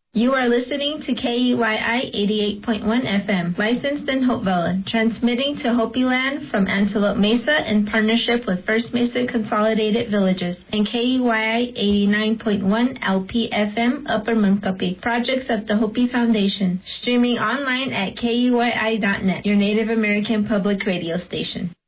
You are listening to KEYI 88.1 FM, licensed in Hopevilla, transmitting to Hopi Land from Antelope Mesa in partnership with First Mesa Consolidated Villages, and KEYI 89.1 LP FM, Upper Munkapi, projects of the Hopi Foundation, streaming online at KEYI.net, your Native American public radio station.